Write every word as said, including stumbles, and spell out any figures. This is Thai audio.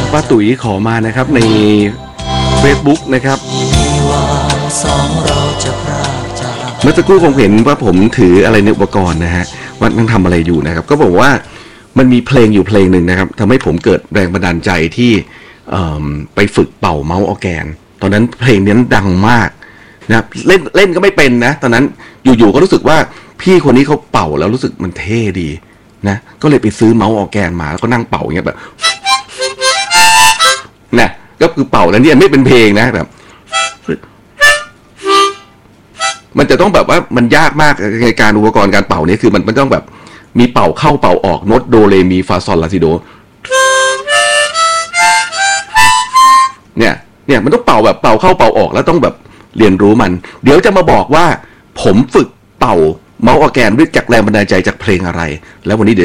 ป้าตุ๋ยขอมานะครับใน Facebook นะครับเมื่อสักครู่คงเห็นว่าผมถืออะไรในอุปกรณ์นะฮะว่านั่งทำอะไรอยู่นะครับก็บอกว่ามันมีเพลงอยู่เพลงหนึ่งนะครับทำให้ผมเกิดแรงบันดาลใจที่ไปฝึกเป่าเมาส์ออร์แกนตอนนั้นเพลงนี้ดังมากนะเล่นเล่นก็ไม่เป็นนะตอนนั้นอยู่ๆก็รู้สึกว่าพี่คนนี้เขาเป่าแล้วรู้สึกมันเท่ดีนะก็เลยไปซื้อเมาส์ออร์แกนมาแล้วก็นั่งเป่าอย่างเงี้ยแบบนะก็คือเป่าแล้วเนี่ยไม่เป็นเพลงนะแบบมันจะต้องแบบว่ามันยากมากในการอุปกรณ์การเป่าเนี่ยคือมันมันต้องแบบมีเป่าเข้าเป่าออกโน้ตโดเรมีฟาซอลลาซิโดเนี่ยเนี่ยมันต้องเป่าแบบเป่าเข้าเป่าออกแล้วต้องแบบเรียนรู้มันเดี๋ยวจะมาบอกว่าผมฝึกเป่าเมาส์ออร์แกนด้วยจากแรงบันดาลใจจากเพลงอะไรแล้ววันนี้เดี๋ยว